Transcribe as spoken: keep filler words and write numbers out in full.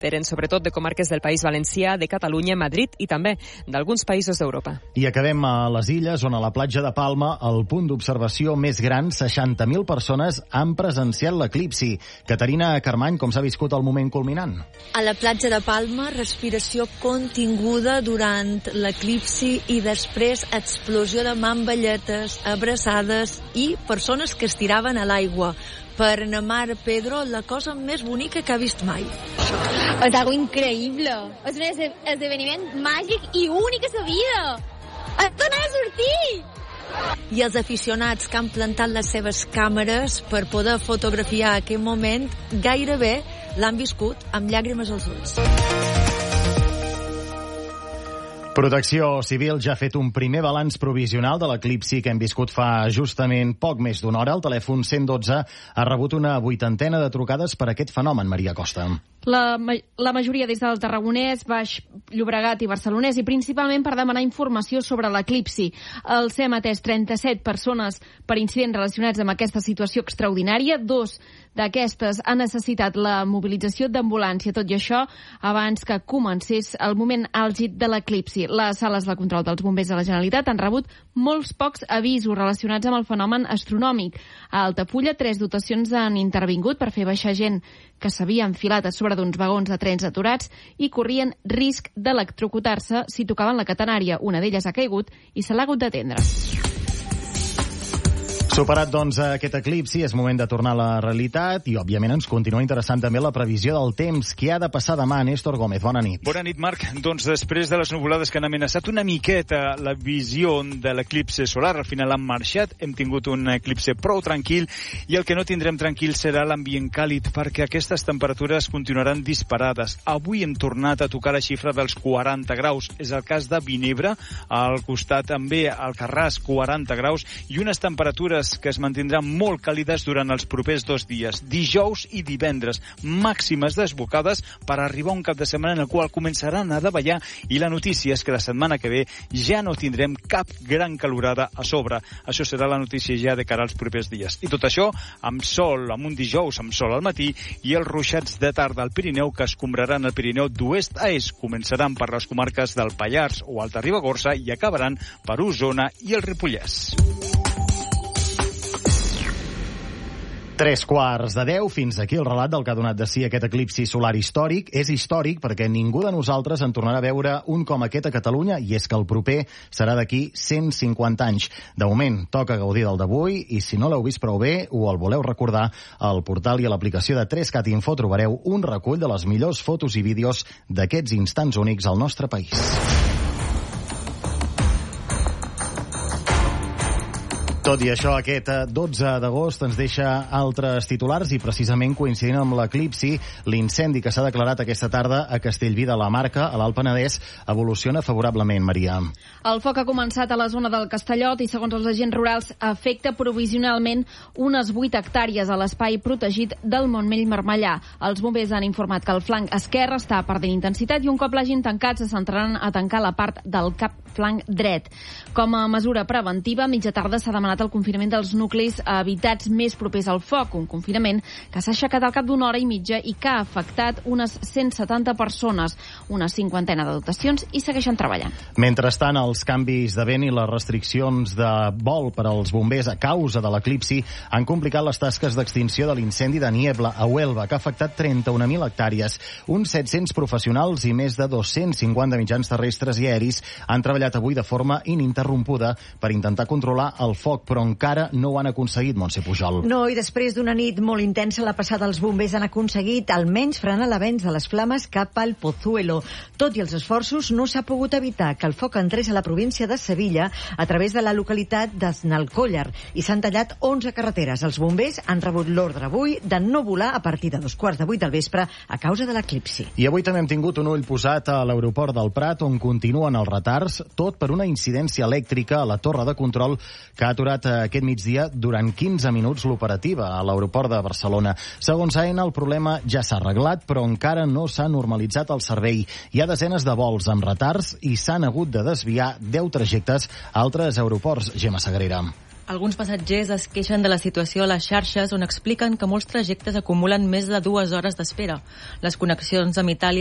eren sobretot de comarques del País Valencià, de Catalunya, Madrid i també d'alguns països d'Europa. I acabem a les Illes, on a la platja de Palma, el punt d'observació més gran, seixanta mil persones han presenciat l'eclipsi. Caterina Carmany, com s'ha viscut el moment culminant? A la platja de Palma, respiració continguda durant l'eclipsi i després explosió de mamballetes, abraçades i persones que es tiraven a l'aigua. Per na Mar Pedro, la cosa més bonica que ha vist mai. És algo increïble. És un esde esdeveniment màgic i únic a la vida. Es torna a sortir! I els aficionats que han plantat les seves càmeres per poder fotografiar aquest moment gairebé l'han viscut amb llàgrimes als ulls. Protecció Civil ja ha fet un primer balanç provisional de l'eclipsi que hem viscut fa justament poc més d'una hora. El telèfon cent dotze ha rebut una vuitantena de trucades per aquest fenomen, Maria Costa. La, la majoria des del Tarragonès, Baix Llobregat i Barcelonès, i principalment per demanar informació sobre l'eclipsi. Els hem atès trenta-set persones per incidents relacionats amb aquesta situació extraordinària. Dos d'aquestes han necessitat la mobilització d'ambulància. Tot i això, abans que comencés el moment àlgid de l'eclipsi. Les sales de control dels bombers de la Generalitat han rebut molts pocs avisos relacionats amb el fenomen astronòmic. A Altafulla, tres dotacions han intervingut per fer baixar gent que s'havia enfilat a sobre d'uns vagons de trens aturats i corrien risc d'electrocutar-se si tocaven la catenària. Una d'elles ha caigut i se l'ha hagut d'atendre. Superat, doncs, aquest eclipsi, és moment de tornar a la realitat i, òbviament, ens continua interessant també la previsió del temps. Què ha de passar demà, Néstor Gómez? Bona nit. Bona nit, Marc. Doncs després de les nuvolades que han amenaçat una miqueta la visió de l'eclipse solar, al final han marxat, hem tingut un eclipse prou tranquil i el que no tindrem tranquil serà l'ambient càlid, perquè aquestes temperatures continuaran disparades. Avui hem tornat a tocar la xifra dels quaranta graus. És el cas de Vinebre, al costat també Alcarràs, quaranta graus, i unes temperatures que es mantindran molt càlides durant els propers dos dies, dijous i divendres, màximes desbocades per arribar a un cap de setmana en el qual començaran a davallar, i la notícia és que la setmana que ve ja no tindrem cap gran calorada a sobre. Això serà la notícia ja de cara als propers dies. I tot això amb sol, amb un dijous amb sol al matí, i els ruixats de tarda al Pirineu que escombraran el Pirineu d'oest a est. Començaran per les comarques del Pallars o Alta Ribagorça i acabaran per Osona i el Ripollès. Tres quarts de deu, fins aquí el relat del que ha donat de si aquest eclipsi solar històric. És històric perquè ningú de nosaltres en tornarà a veure un com aquest a Catalunya, i és que el proper serà d'aquí cent cinquanta anys. De moment, toca gaudir del d'avui, i si no l'heu vist prou bé o el voleu recordar, al portal i a l'aplicació de tres cat info trobareu un recull de les millors fotos i vídeos d'aquests instants únics al nostre país. Tot i això, aquest dotze d'agost ens deixa altres titulars i precisament coincidint amb l'eclipsi, l'incendi que s'ha declarat aquesta tarda a Castellví de la Marca, a l'Alt Penedès, evoluciona favorablement, Maria. El foc ha començat a la zona del Castellot i, segons els agents rurals, afecta provisionalment unes vuit hectàrees a l'espai protegit del Montmell-Marmellà. Els bombers han informat que el flanc esquerre està perdent intensitat i un cop l'hagin tancat se centraran a tancar la part del cap flanc dret. Com a mesura preventiva, a mitja tarda s'ha demanat el confinament dels nuclis habitats més propers al foc, un confinament que s'ha aixecat al cap d'una hora i mitja i que ha afectat unes cent setanta persones, una cinquantena de dotacions, i segueixen treballant. Mentrestant, els canvis de vent i les restriccions de vol per als bombers a causa de l'eclipsi han complicat les tasques d'extinció de l'incendi de Niebla a Huelva, que ha afectat trenta-un mil hectàrees. Uns set-cents professionals i més de dos-cents cinquanta mitjans terrestres i aeris han treballat avui de forma ininterrompuda per intentar controlar el foc, però encara no ho han aconseguit, Montse Pujol. No, i després d'una nit molt intensa, la passada els bombers han aconseguit almenys frenar l'avenç de les flames cap al Pozuelo. Tot i els esforços, no s'ha pogut evitar que el foc entrés a la província de Sevilla a través de la localitat d'Esnalcóllar i s'han tallat onze carreteres. Els bombers han rebut l'ordre avui de no volar a partir de dos quarts de vuit del vespre a causa de l'eclipsi. I avui també hem tingut un ull posat a l'aeroport del Prat, on continuen els retards, tot per una incidència elèctrica a la torre de control que ha aturat aquest migdia durant quinze minuts l'operativa a l'aeroport de Barcelona. Segons Aena, el problema ja s'ha arreglat, però encara no s'ha normalitzat el servei. Hi ha desenes de vols amb retards i s'han hagut de desviar deu trajectes a altres aeroports. Gemma Sagrera. Alguns passatgers es queixen de la situació a les xarxes on expliquen que molts trajectes acumulen més de dues hores d'espera. Les connexions amb Itàlia